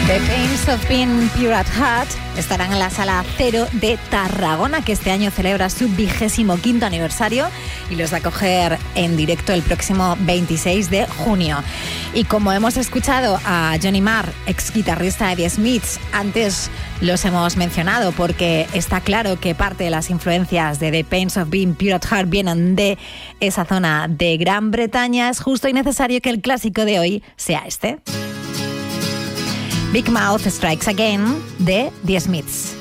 The Pains of Being Pure at Heart estarán en la Sala Cero de Tarragona, que este año celebra su 25º aniversario y los va a acoger en directo el próximo 26 de junio. Y como hemos escuchado a Johnny Marr, ex guitarrista de The Smiths, antes los hemos mencionado porque está claro que parte de las influencias de The Pains of Being Pure at Heart vienen de esa zona de Gran Bretaña, es justo y necesario que el clásico de hoy sea este. Big Mouth Strikes Again de The Smiths.